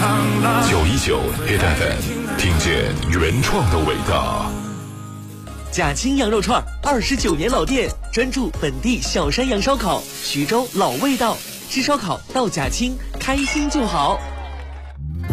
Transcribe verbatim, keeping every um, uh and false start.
九一九 Hit F M， 听见原创的伟大。 贾青羊肉串，二十九年老店，专注本地小山羊烧烤，徐州老味道。吃烧烤到贾青，开心就好。